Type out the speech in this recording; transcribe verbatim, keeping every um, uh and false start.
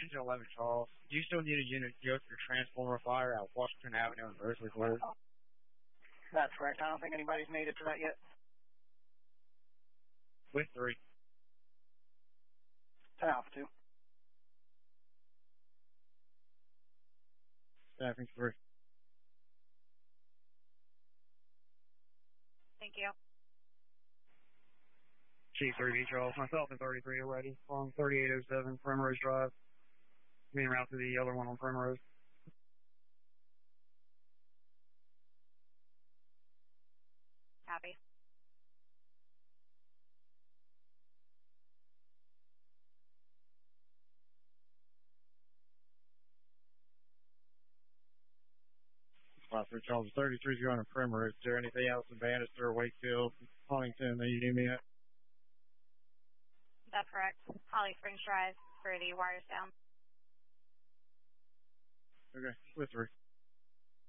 Engine eleven, Charles. Do you still need a unit to go through Transformer Fire at Washington Avenue and Rosalie Road? That's correct. I don't think anybody's made it to that yet. With three. ten Alpha two. Staffing three. Thank you. Chief three B, Charles. Myself and thirty-three are ready. On thirty-eight oh seven Primrose Drive. Being route to the other one on Primrose. Copy. Five three Charles, thirty-three is going to Primrose. Is there anything else in Bannister, Wakefield, Huntington that you need me at? That's correct. Holly Springs Drive for the wires down. Okay, with three.